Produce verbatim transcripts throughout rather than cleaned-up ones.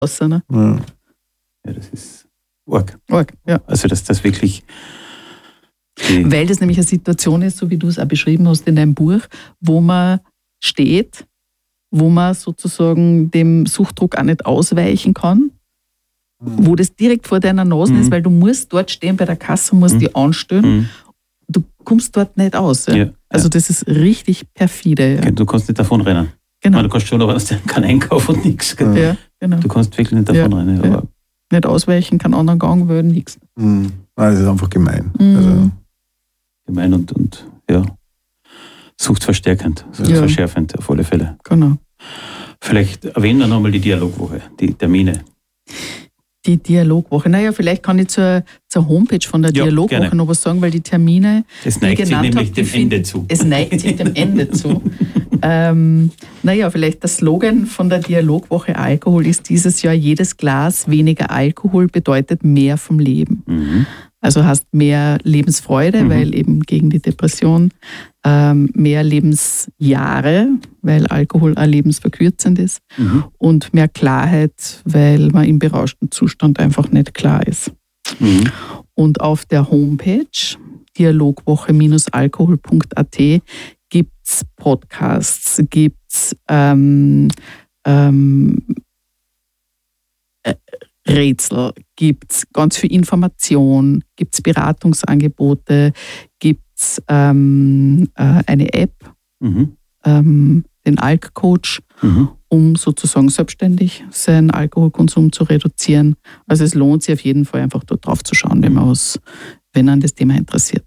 außer, ne? Ja. Ja, das ist arg. Arg, ja. Also, dass das wirklich... Weil das nämlich eine Situation ist, so wie du es auch beschrieben hast in deinem Buch, wo man steht, wo man sozusagen dem Suchtdruck auch nicht ausweichen kann, mhm. wo das direkt vor deiner Nase mhm. ist, weil du musst dort stehen bei der Kasse, musst mhm. die anstellen. Mhm. Du kommst dort nicht aus. Ja? Ja, also das ist richtig perfide. Ja. Du kannst nicht davon rennen. Genau. Meine, du kannst schon, aber hast keinen Einkauf und nichts. Ja, genau. Du kannst wirklich nicht davon ja, rennen. Ja. Aber nicht ausweichen, keinen anderen Gang wählen, nichts. Mhm. Nein, das ist einfach gemein. Mhm. Also. Gemein und, und ja, suchtverstärkend, suchtverschärfend auf alle Fälle. Genau. Vielleicht erwähnen wir nochmal die Dialogwoche, die Termine. Die Dialogwoche. Naja, vielleicht kann ich zur, zur Homepage von der ja, Dialogwoche gerne. noch was sagen, weil die Termine, es neigt die sich nämlich habe, dem find, Ende zu. Es neigt sich dem Ende zu. Ähm, naja, vielleicht der Slogan von der Dialogwoche Alkohol ist dieses Jahr: jedes Glas weniger Alkohol bedeutet mehr vom Leben. Mhm. Also hast mehr Lebensfreude, mhm. weil eben gegen die Depression, ähm, mehr Lebensjahre, weil Alkohol auch lebensverkürzend ist, mhm. und mehr Klarheit, weil man im berauschten Zustand einfach nicht klar ist. Mhm. Und auf der Homepage dialogwoche Bindestrich alkohol Punkt a t gibt es Podcasts, gibt es ähm, ähm, äh, Rätsel, gibt es ganz viel Information, gibt es Beratungsangebote, gibt es ähm, äh, eine App, mhm. ähm, den Alk-Coach, mhm. um sozusagen selbstständig seinen Alkoholkonsum zu reduzieren. Also es lohnt sich auf jeden Fall einfach dort drauf zu schauen, wenn man was, wenn einen das Thema interessiert.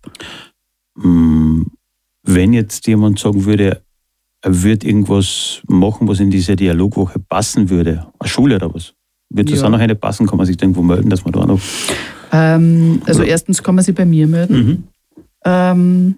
Wenn jetzt jemand sagen würde, er würde irgendwas machen, was in diese Dialogwoche passen würde, eine Schule oder was, wird das ja auch noch eine passen? Kann man sich irgendwo melden, dass man da noch... Ähm, also oder? Erstens kann man sich bei mir melden. Mhm. Ähm,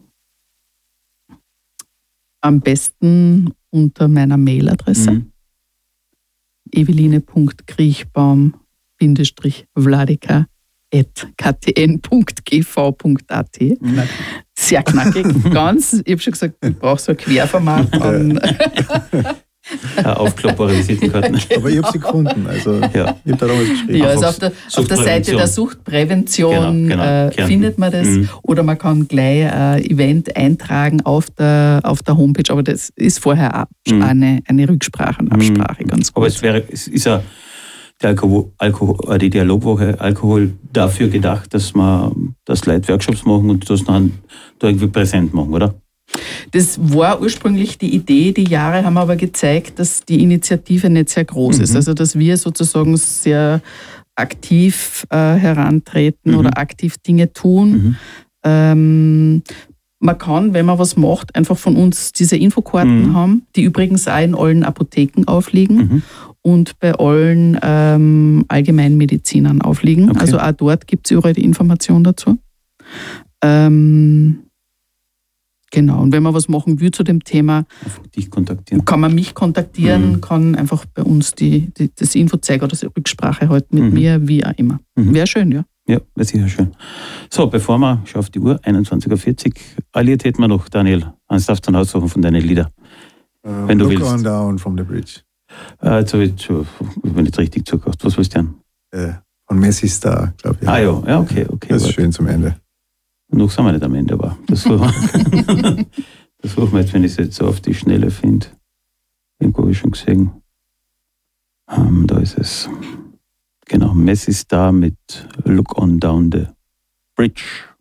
am besten unter meiner Mailadresse mhm. eveline Punkt kriechbaum Bindestrich Wladika at k t n Punkt g v Punkt a t. Mhm. Sehr knackig, ganz. Ich habe schon gesagt, ich brauche so ein Querformat an... aufklappbare Visitenkarten. Aber ich habe sie gefunden, also ja. ich habe da was geschrieben. Ja, also auf der, auf der Seite der Suchtprävention genau, genau. Äh, findet man das, mhm. oder man kann gleich ein Event eintragen auf der, auf der Homepage, aber das ist vorher auch mhm. eine, eine Rücksprache und Absprache, mhm. ganz gut. Aber es, wäre, es ist ja die, Alkohol, Alkohol, die Dialogwoche Alkohol dafür gedacht, dass man das Leute Workshops machen und das dann da irgendwie präsent machen, oder? Das war ursprünglich die Idee, die Jahre haben aber gezeigt, dass die Initiative nicht sehr groß mhm. ist. Also dass wir sozusagen sehr aktiv äh, herantreten mhm. oder aktiv Dinge tun. Mhm. Ähm, man kann, wenn man was macht, einfach von uns diese Infokarten mhm. haben, die übrigens auch in allen Apotheken aufliegen mhm. und bei allen ähm, Allgemeinmedizinern aufliegen. Okay. Also auch dort gibt es überall die Information dazu. Ähm, Genau, und wenn man was machen will zu dem Thema, dich kontaktieren. Kann man mich kontaktieren, mhm. kann einfach bei uns die, die, das Info zeigen oder die Rücksprache halten mit mhm. mir, wie auch immer. Mhm. Wäre schön, ja. Ja, wäre sicher schön. So, bevor wir, schau auf die Uhr, einundzwanzig Uhr vierzig, eine Lied hätten wir noch, Daniel. Eins darfst du dann aussuchen von deinen Liedern, uh, wenn du look willst. On Down from the Bridge. Uh, jetzt habe ich schon nicht richtig zugehört. Was willst du denn? Uh, von Messi Star, glaube ich. Ah ja, ja, okay. okay das ist schön zum Ende. Noch sind wir nicht am Ende, aber das suchen wir jetzt, wenn ich es jetzt so auf die Schnelle finde. Irgendwo habe ich schon gesehen. Um, da ist es. Genau, Messi Star mit Look On Down the Bridge.